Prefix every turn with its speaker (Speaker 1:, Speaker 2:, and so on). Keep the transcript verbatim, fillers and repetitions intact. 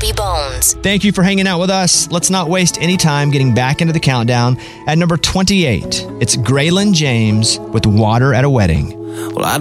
Speaker 1: Bobby Bones.
Speaker 2: Thank you for hanging out with us. Let's not waste any time getting back into the countdown. At number twenty-eight, it's Graylin James with Water at a Wedding.
Speaker 3: Well, I